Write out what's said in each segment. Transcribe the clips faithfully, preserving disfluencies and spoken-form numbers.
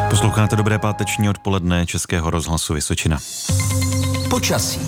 Posloucháte dobré páteční odpoledne Českého rozhlasu Vysočina. Počasí.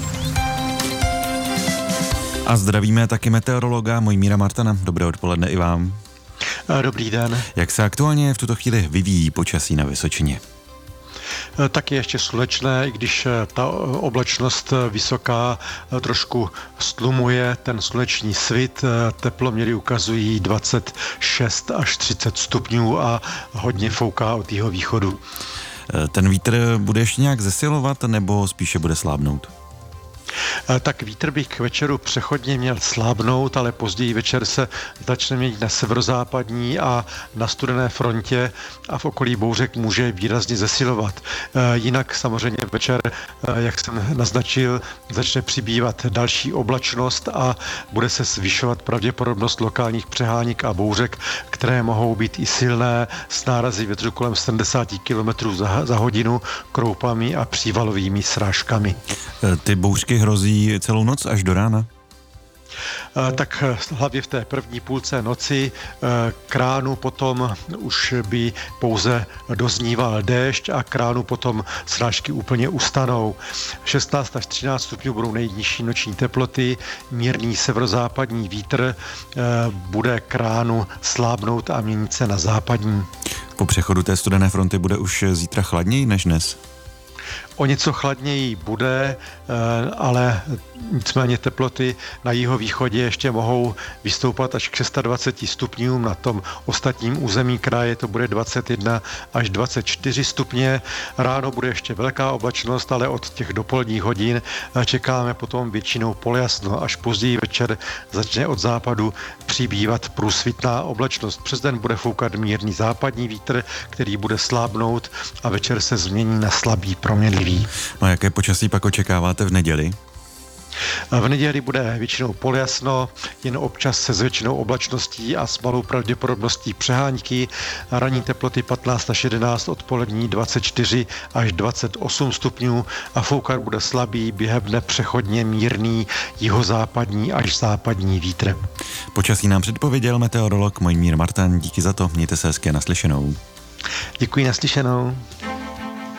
A zdravíme taky meteorologa Mojmíra Martana. Dobré odpoledne i vám. Dobrý den. Jak se aktuálně v tuto chvíli vyvíjí počasí na Vysočině? Tak je ještě slunečné, i když ta oblačnost vysoká trošku stlumuje ten sluneční svit. Teploměry ukazují dvacet šest až třicet stupňů a hodně fouká od jeho východu. Ten vítr bude ještě nějak zesilovat nebo spíše bude slábnout? Tak vítr by k večeru přechodně měl slábnout, ale později večer se začne měnit na severozápadní a na studené frontě a v okolí bouřek může výrazně zesilovat. Jinak samozřejmě večer, jak jsem naznačil, začne přibývat další oblačnost a bude se zvyšovat pravděpodobnost lokálních přeháněk a bouřek, které mohou být i silné s nárazy větru kolem sedmdesát kilometrů za, za hodinu, kroupami a přívalovými srážkami. Ty bouřky hrozí celou noc až do rána? Tak hlavně v té první půlce noci k ránu potom už by pouze dozníval déšť a k ránu potom srážky úplně ustanou. šestnáct až třináct stupňů budou nejnižší noční teploty, mírný severozápadní vítr bude k ránu slábnout a měnit se na západní. Po přechodu té studené fronty bude už zítra chladněji než dnes? O něco chladněji bude, ale nicméně teploty na jihovýchodě ještě mohou vystoupat až k dvacet šest stupňům, na tom ostatním území kraje to bude dvacet jedna až dvacet čtyři stupně. Ráno bude ještě velká oblačnost, ale od těch dopoledních hodin čekáme potom většinou poljasno, až později večer začne od západu přibývat průsvitná oblačnost. Přes den bude foukat mírný západní vítr, který bude slábnout a večer se změní na slabý proměnlivý. No a jaké počasí pak očekáváte v neděli? V neděli bude většinou poljasno, jen občas se s většinou oblačností a s malou pravděpodobností přehánky. Ranní teploty patnáct až jedenáct, odpolední dvacet čtyři až dvacet osm stupňů a foukat bude slabý, během dne přechodně mírný jihozápadní až západní vítr. Počasí nám předpověděl meteorolog Mojmír Martan. Díky za to, mějte se hezky, naslyšenou. Děkuji, naslyšenou.